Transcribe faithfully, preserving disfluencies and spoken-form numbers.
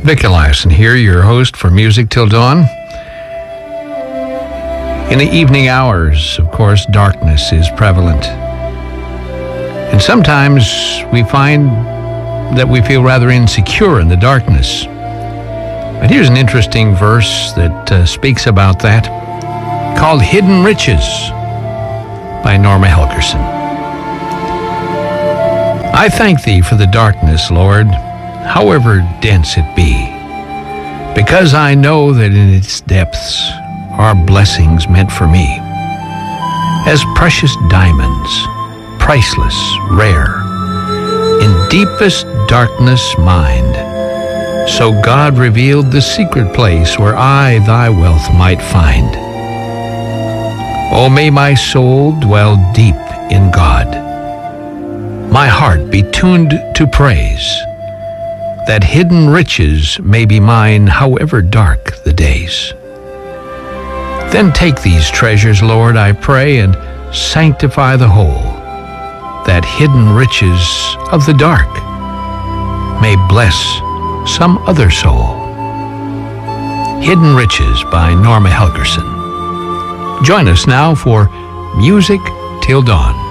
Vic Eliason here, your host for Music Till Dawn. In the evening hours, of course, darkness is prevalent. And sometimes we find that we feel rather insecure in the darkness. But here's an interesting verse that uh, speaks about that, called Hidden Riches by Norma Helgerson. I thank thee for the darkness, Lord, however dense it be, because I know that in its depths are blessings meant for me, as precious diamonds, priceless, rare, in deepest darkness mined. So God revealed the secret place where I thy wealth might find. Oh, may my soul dwell deep in God, my heart be tuned to praise, that hidden riches may be mine however dark the days. Then take these treasures, Lord, I pray, and sanctify the whole, that hidden riches of the dark may bless some other soul. Hidden Riches by Norma Helgerson. Join us now for Music Till Dawn.